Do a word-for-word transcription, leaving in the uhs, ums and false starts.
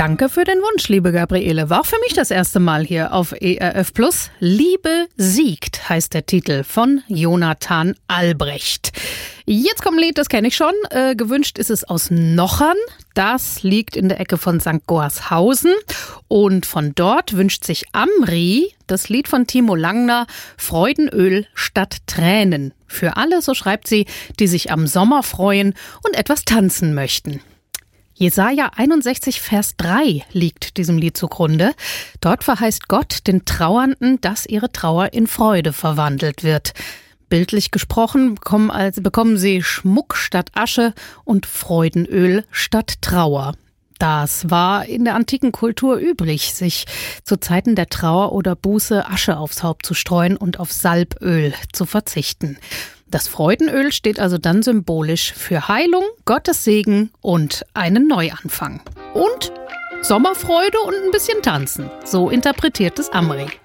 Danke für den Wunsch, liebe Gabriele. War auch für mich das erste Mal hier auf E R F Plus. Liebe siegt heißt der Titel von Jonathan Albrecht. Jetzt kommt ein Lied, das kenne ich schon. Äh, gewünscht ist es aus Nochern. Das liegt in der Ecke von Sankt Gorshausen. Und von dort wünscht sich Amri das Lied von Timo Langner, Freudenöl statt Tränen. Für alle, so schreibt sie, die sich am Sommer freuen und etwas tanzen möchten. Jesaja einundsechzig, Vers drei liegt diesem Lied zugrunde. Dort verheißt Gott den Trauernden, dass ihre Trauer in Freude verwandelt wird. Bildlich gesprochen bekommen, also bekommen sie Schmuck statt Asche und Freudenöl statt Trauer. Das war in der antiken Kultur üblich, sich zu Zeiten der Trauer oder Buße Asche aufs Haupt zu streuen und auf Salböl zu verzichten. Das Freudenöl steht also dann symbolisch für Heilung, Gottes Segen und einen Neuanfang. Und Sommerfreude und ein bisschen tanzen. So interpretiert es Amri.